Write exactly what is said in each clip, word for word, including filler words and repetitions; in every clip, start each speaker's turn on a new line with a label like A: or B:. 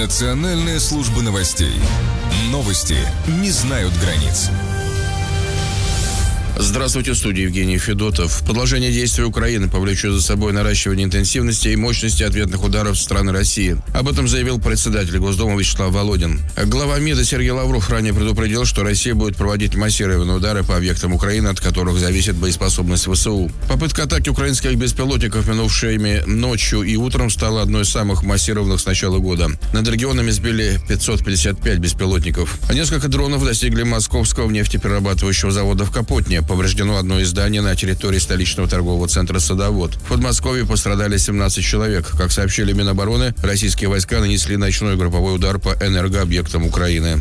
A: Национальная служба новостей. Новости не знают границ.
B: Здравствуйте, в студии Евгений Федотов. Продолжение действий Украины повлечет за собой наращивание интенсивности и мощности ответных ударов со стороны России. Об этом заявил председатель Госдумы Вячеслав Володин. Глава МИДа Сергей Лавров ранее предупредил, что Россия будет проводить массированные удары по объектам Украины, от которых зависит боеспособность ВСУ. Попытка атаки украинских беспилотников минувшими ночью и утром стала одной из самых массированных с начала года. Над регионами сбили пятьсот пятьдесят пять беспилотников. Несколько дронов достигли московского нефтеперерабатывающего завода в Капотне. Повреждено одно из зданий на территории столичного торгового центра «Садовод». В Подмосковье пострадали семнадцать человек. Как сообщили Минобороны, российские войска нанесли ночной групповой удар по энергообъектам Украины.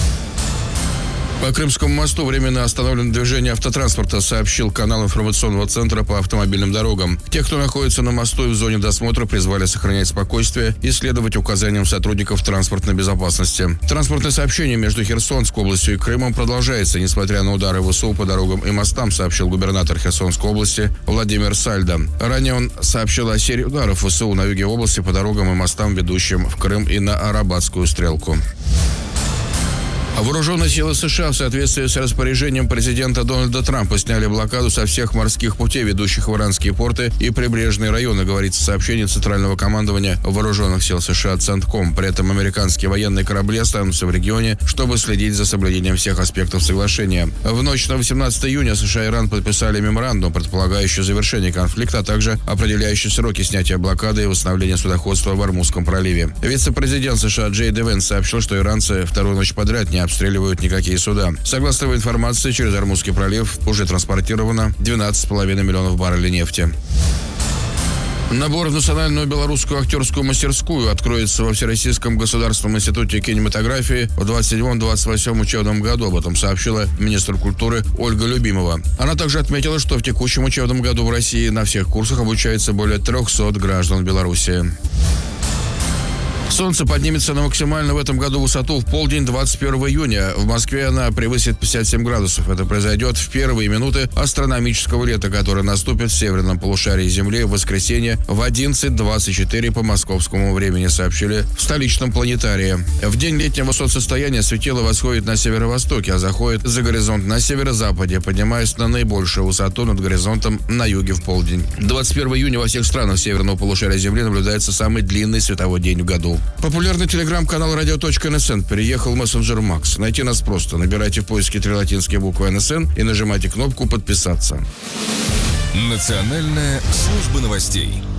B: По Крымскому мосту временно остановлено движение автотранспорта, сообщил канал информационного центра по автомобильным дорогам. Те, кто находится на мосту и в зоне досмотра, призвали сохранять спокойствие и следовать указаниям сотрудников транспортной безопасности. Транспортное сообщение между Херсонской областью и Крымом продолжается, несмотря на удары ВСУ по дорогам и мостам, сообщил губернатор Херсонской области Владимир Сальдо. Ранее он сообщил о серии ударов ВСУ на юге области по дорогам и мостам, ведущим в Крым и на Арабатскую стрелку. Вооруженные силы США в соответствии с распоряжением президента Дональда Трампа сняли блокаду со всех морских путей, ведущих в иранские порты и прибрежные районы, говорится в сообщении Центрального командования Вооруженных сил США Центком. При этом американские военные корабли останутся в регионе, чтобы следить за соблюдением всех аспектов соглашения. В ночь на восемнадцатое июня США и Иран подписали меморандум, предполагающий завершение конфликта, а также определяющий сроки снятия блокады и восстановления судоходства в Ормузском проливе. Вице-президент США Джей Ди Венс сообщил, что иранцы вторую ночь подряд не обстреливают никакие суда. Согласно его информации, через Ормузский пролив уже транспортировано двенадцать с половиной миллионов баррелей нефти. Набор в Национальную белорусскую актерскую мастерскую откроется во Всероссийском государственном институте кинематографии в двадцать седьмом — двадцать восьмом учебном году. Об этом сообщила министр культуры Ольга Любимова. Она также отметила, что в текущем учебном году в России на всех курсах обучается более трехсот граждан Беларуси. Солнце поднимется на максимально в этом году высоту в полдень двадцать первого июня. В Москве она превысит пятьдесят семь градусов. Это произойдет в первые минуты астрономического лета, которое наступит в северном полушарии Земли в воскресенье в одиннадцать двадцать четыре по московскому времени, сообщили в столичном планетарии. В день летнего солнцестояния светило восходит на северо-востоке, а заходит за горизонт на северо-западе, поднимаясь на наибольшую высоту над горизонтом на юге в полдень. двадцать первого июня во всех странах северного полушария Земли наблюдается самый длинный световой день в году. Популярный телеграм-канал радио точка эн эс эн переехал в мессенджер Макс. Найти нас просто. Набирайте в поиске три латинские буквы эн эс эн и нажимайте кнопку «Подписаться».
A: Национальная служба новостей.